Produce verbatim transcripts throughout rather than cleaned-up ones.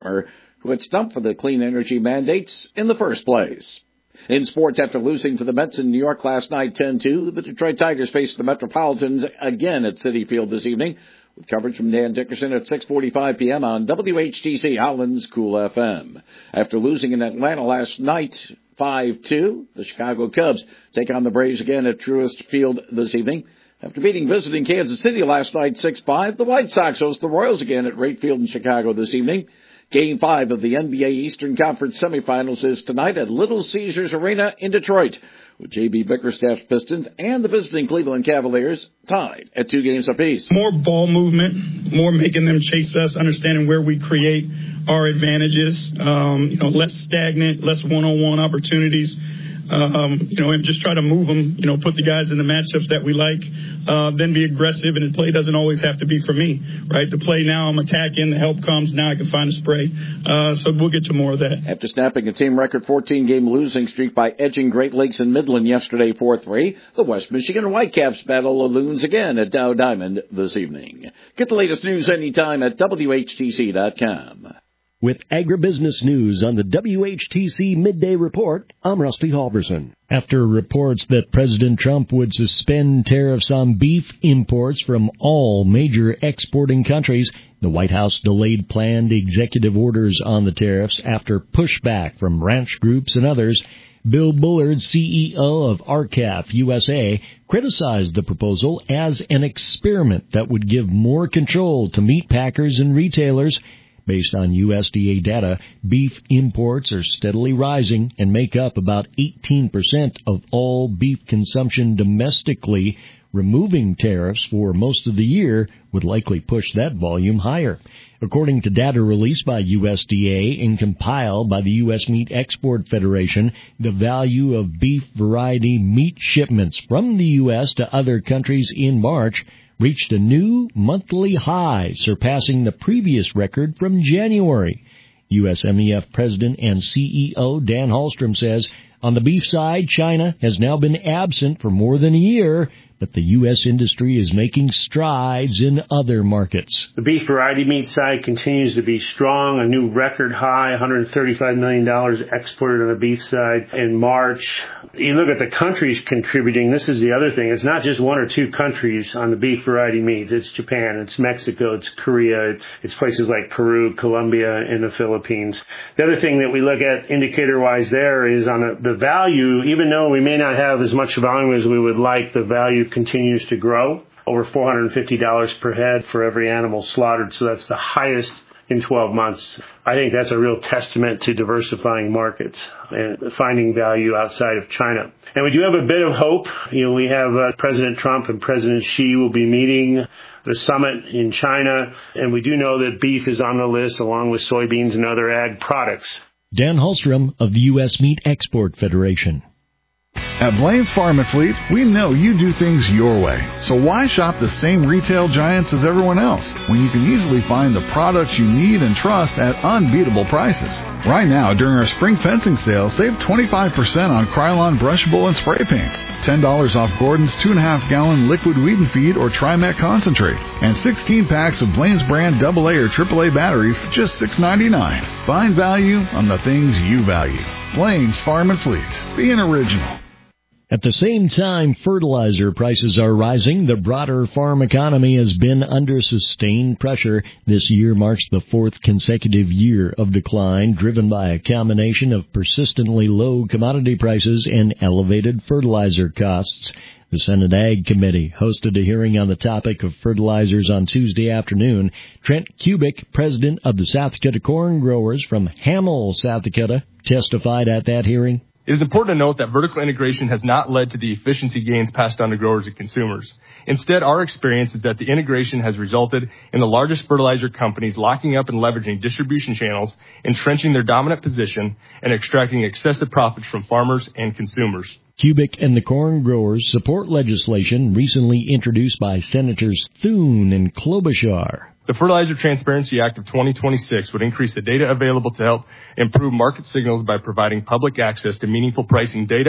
farmer who had stumped for the clean energy mandates in the first place. In sports, after losing to the Mets in New York last night ten two, the Detroit Tigers face the Metropolitans again at Citi Field this evening, with coverage from Dan Dickerson at six forty-five p.m. on W H T C Holland's Cool F M. After losing in Atlanta last night five two, the Chicago Cubs take on the Braves again at Truist Field this evening. After beating visiting Kansas City last night six five, the White Sox host the Royals again at Wright Field in Chicago this evening. Game five of the N B A Eastern Conference semifinals is tonight at Little Caesars Arena in Detroit, with J B Bickerstaff's Pistons and the visiting Cleveland Cavaliers tied at two games apiece. More ball movement, more making them chase us, understanding where we create our advantages, um, you know, less stagnant, less one-on-one opportunities. Um, you know, and just try to move them, you know, put the guys in the matchups that we like, uh, then be aggressive. And the play doesn't always have to be for me, right? The play now I'm attacking, the help comes, now I can find a spray. Uh, so we'll get to more of that. After snapping a team record fourteen-game losing streak by edging Great Lakes and Midland yesterday four three, the West Michigan Whitecaps battle the Loons again at Dow Diamond this evening. Get the latest news anytime at W H T C dot com. With agribusiness news on the W H T C Midday Report, I'm Rusty Halverson. After reports that President Trump would suspend tariffs on beef imports from all major exporting countries, the White House delayed planned executive orders on the tariffs after pushback from ranch groups and others. Bill Bullard, C E O of R C A F U S A, criticized the proposal as an experiment that would give more control to meat packers and retailers. Based on U S D A data, beef imports are steadily rising and make up about eighteen percent of all beef consumption domestically. Removing tariffs for most of the year would likely push that volume higher. According to data released by U S D A and compiled by the U S Meat Export Federation, the value of beef variety meat shipments from the U S to other countries in March reached a new monthly high, surpassing the previous record from January. U S M E F President and C E O Dan Hallstrom says, on the beef side, China has now been absent for more than a year, but the U S industry is making strides in other markets. The beef variety meat side continues to be strong, a new record high, one hundred thirty-five million dollars exported on the beef side in March. You look at the countries contributing, this is the other thing. It's not just one or two countries on the beef variety meats. It's Japan, it's Mexico, it's Korea, it's, it's places like Peru, Colombia, and the Philippines. The other thing that we look at indicator-wise there is on the, the value, even though we may not have as much volume as we would like, the value continues to grow, over four hundred fifty dollars per head for every animal slaughtered, so that's the highest in twelve months. I think that's a real testament to diversifying markets and finding value outside of China. And we do have a bit of hope. You know, we have uh, President Trump and President Xi will be meeting the summit in China, and we do know that beef is on the list along with soybeans and other ag products. Dan Hallstrom of the U S Meat Export Federation. At Blaine's Farm and Fleet, we know you do things your way. So why shop the same retail giants as everyone else when you can easily find the products you need and trust at unbeatable prices? Right now, during our spring fencing sale, save twenty-five percent on Krylon brushable and spray paints, ten dollars off Gordon's two point five gallon liquid weed and feed or Trimet concentrate, and sixteen packs of Blaine's brand double A or triple A batteries, just six ninety-nine. Find value on the things you value. Blaine's Farm and Fleet. Be an original. At the same time fertilizer prices are rising, the broader farm economy has been under sustained pressure. This year marks the fourth consecutive year of decline, driven by a combination of persistently low commodity prices and elevated fertilizer costs. The Senate Ag Committee hosted a hearing on the topic of fertilizers on Tuesday afternoon. Trent Kubik, president of the South Dakota Corn Growers from Hamel, South Dakota, testified at that hearing. It is important to note that vertical integration has not led to the efficiency gains passed on to growers and consumers. Instead, our experience is that the integration has resulted in the largest fertilizer companies locking up and leveraging distribution channels, entrenching their dominant position, and extracting excessive profits from farmers and consumers. Kubik and the corn growers support legislation recently introduced by Senators Thune and Klobuchar. The Fertilizer Transparency Act of twenty twenty-six would increase the data available to help improve market signals by providing public access to meaningful pricing data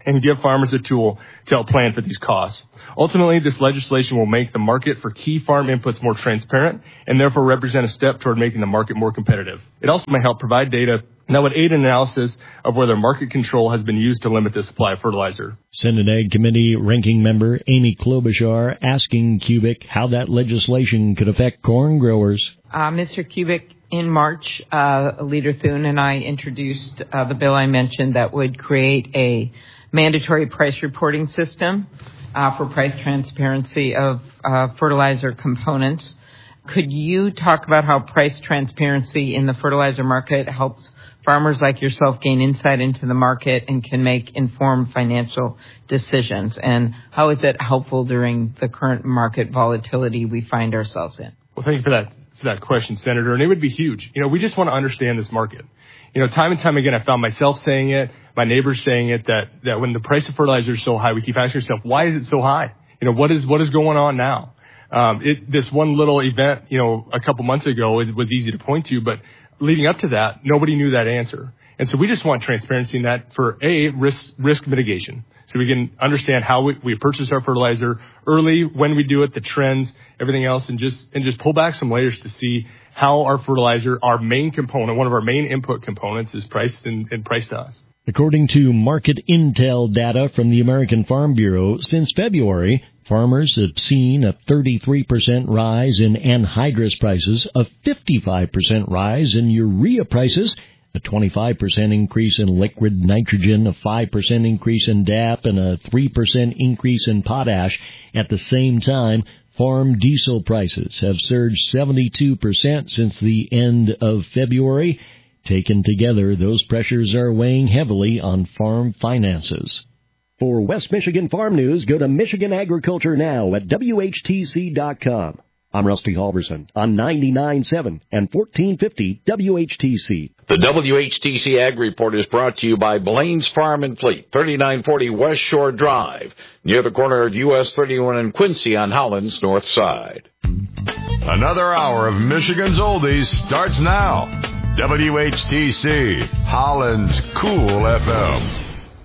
and give farmers a tool to help plan for these costs. Ultimately, this legislation will make the market for key farm inputs more transparent and therefore represent a step toward making the market more competitive. It also may help provide data that would aid an analysis of whether market control has been used to limit the supply of fertilizer. Senate Ag Committee Ranking Member Amy Klobuchar asking Kubik how that legislation could affect corn growers. Uh, Mister Kubik, in March, uh, Leader Thune and I introduced uh, the bill I mentioned that would create a mandatory price reporting system uh, for price transparency of uh, fertilizer components. Could you talk about how price transparency in the fertilizer market helps farmers like yourself gain insight into the market and can make informed financial decisions? And how is it helpful during the current market volatility we find ourselves in? Well, thank you for that, for that question, Senator. And it would be huge. You know, we just want to understand this market. You know, time and time again, I found myself saying it, my neighbors saying it, that, that when the price of fertilizer is so high, we keep asking ourselves, why is it so high? You know, what is, what is going on now? Um, it, this one little event, you know, a couple months ago was, was easy to point to, but leading up to that, nobody knew that answer. And so we just want transparency in that for A, risk, risk mitigation. So we can understand how we, we purchase our fertilizer early, when we do it, the trends, everything else, and just, and just pull back some layers to see how our fertilizer, our main component, one of our main input components, is priced and, and priced to us. According to market intel data from the American Farm Bureau, since February, farmers have seen a thirty-three percent rise in anhydrous prices, a fifty-five percent rise in urea prices, a twenty-five percent increase in liquid nitrogen, a five percent increase in D A P, and a three percent increase in potash. At the same time, farm diesel prices have surged seventy-two percent since the end of February. Taken together, those pressures are weighing heavily on farm finances. For West Michigan Farm News, go to Michigan Agriculture Now at W H T C dot com. I'm Rusty Halverson on ninety-nine point seven and fourteen fifty W H T C. The W H T C Ag Report is brought to you by Blaine's Farm and Fleet, thirty-nine forty West Shore Drive, near the corner of U S thirty-one and Quincy on Holland's north side. Another hour of Michigan's Oldies starts now. W H T C, Holland's Cool F M.